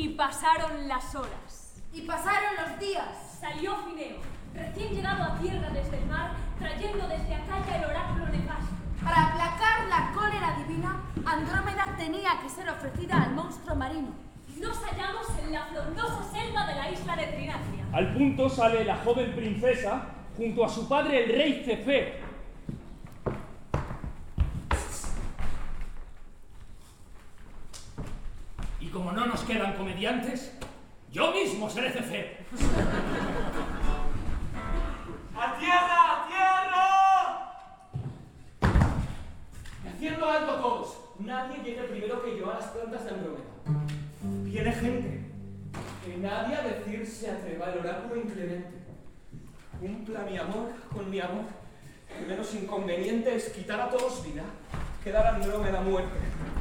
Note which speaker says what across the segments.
Speaker 1: Y pasaron las horas.
Speaker 2: Y pasaron los días.
Speaker 1: Salió Fineo, recién llegado a tierra desde el mar, trayendo desde Acaya el oráculo nefasto.
Speaker 2: Para aplacar la cólera divina, Andrómeda tenía que ser ofrecida al monstruo marino.
Speaker 1: Nos hallamos en la frondosa selva de la isla de Trinacia.
Speaker 3: Al punto sale la joven princesa junto a su padre el rey Cefeo. Y como no nos quedan comediantes, yo mismo seré Cefeo.
Speaker 4: ¡A tierra! ¡A tierra! Haciendo alto todos. Nadie llegue primero que yo a las plantas de Andrómeda. Viene gente. Que nadie a decir se atreva el oráculo inclemente. Cumpla mi amor con mi amor. El menos inconveniente es quitar a todos vida, que dar a Andrómeda muerte.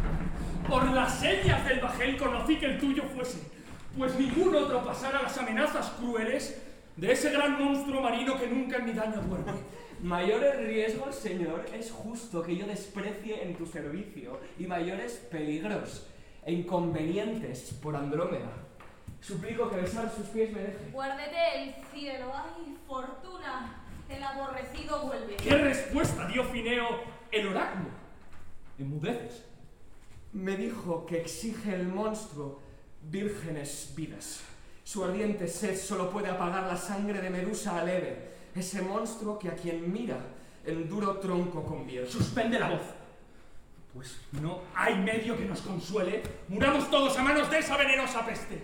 Speaker 3: Por las señas del bajel conocí que el tuyo fuese, pues ningún otro pasara las amenazas crueles de ese gran monstruo marino que nunca en mi daño duerme.
Speaker 4: Mayores riesgos, señor, es justo que yo desprecie en tu servicio, y mayores peligros e inconvenientes por Andrómeda. Suplico que besar sus pies me deje.
Speaker 1: Guárdete el cielo, ay, fortuna, el aborrecido vuelve.
Speaker 3: ¿Qué respuesta dio Fineo el oráculo? Enmudeces.
Speaker 4: Me dijo que exige el monstruo vírgenes vidas. Su ardiente sed solo puede apagar la sangre de Medusa aleve, ese monstruo que a quien mira en duro tronco convierte.
Speaker 3: Suspende la voz. Pues no hay medio que nos consuele. Muramos todos a manos de esa venenosa peste.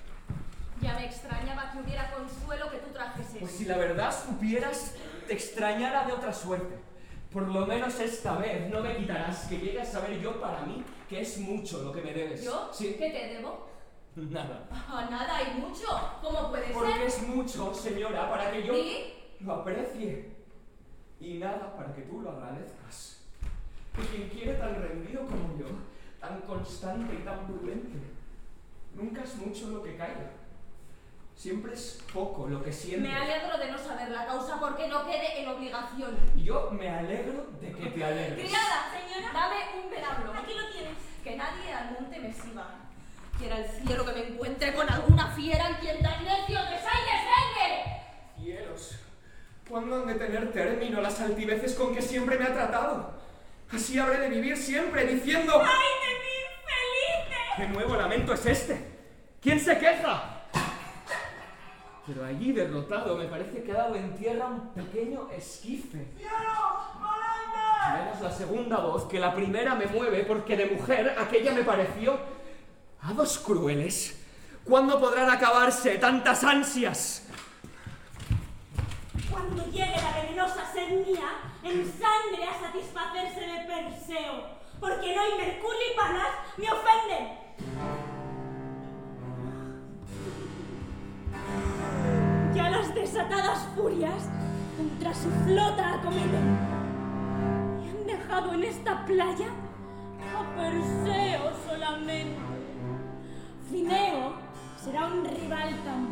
Speaker 1: Ya me extrañaba que hubiera consuelo que tú trajeses.
Speaker 4: Pues si la verdad supieras, te extrañara de otra suerte. Por lo menos esta vez no me quitarás que llegue a saber yo para mí que es mucho lo que me debes.
Speaker 1: ¿Yo?
Speaker 4: Sí.
Speaker 1: ¿Qué te debo?
Speaker 4: Nada.
Speaker 1: Ah, nada y mucho. ¿Cómo puede
Speaker 4: Porque
Speaker 1: ser?
Speaker 4: es mucho, señora, para que yo
Speaker 1: ¿Y?
Speaker 4: lo aprecie. Y nada para que tú lo agradezcas. Que quien quiere tan rendido como yo, tan constante y tan prudente, nunca es mucho lo que caiga. Siempre es poco lo que sientes.
Speaker 1: Me alegro de no saber la causa porque no quede en obligación.
Speaker 4: Y yo me alegro de que te alegres.
Speaker 1: Criada, señora, dame un venablo. Aquí lo tienes. Que nadie al monte me siga. Quiera el cielo que me encuentre con alguna fiera en quien tan necio desaires vengue.
Speaker 4: Cielos, ¿cuándo han de tener término las altiveces con que siempre me ha tratado? Así habré de vivir siempre diciendo...
Speaker 1: ¡Ay de mí, felices!
Speaker 4: ¿Qué nuevo lamento es este? ¿Quién se queja? Pero allí derrotado me parece que ha dado en tierra un pequeño esquife. Menos la segunda voz, que la primera me mueve porque de mujer aquella me pareció... ¡Hados crueles! ¿Cuándo podrán acabarse tantas ansias?
Speaker 5: Cuando llegue la venenosa sed mía, en sangre a satisfacerse de Perseo, porque no hay Mercurio y Palas me ofenden. Ya las desatadas furias contra su flota acometen y han dejado en esta playa a Perseo solamente. Fineo será un rival tan